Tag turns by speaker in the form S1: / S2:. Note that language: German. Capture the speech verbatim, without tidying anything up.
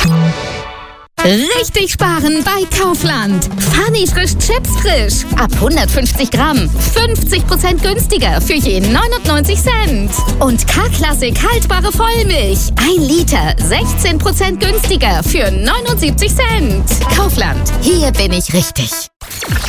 S1: Richtig sparen bei Kaufland. Funny frisch Chips frisch. Ab hundertfünfzig Gramm. fünfzig Prozent günstiger für je neunundneunzig Cent. Und K-Klassik haltbare Vollmilch. ein Liter. sechzehn Prozent günstiger für neunundsiebzig Cent. Kaufland. Hier bin ich richtig.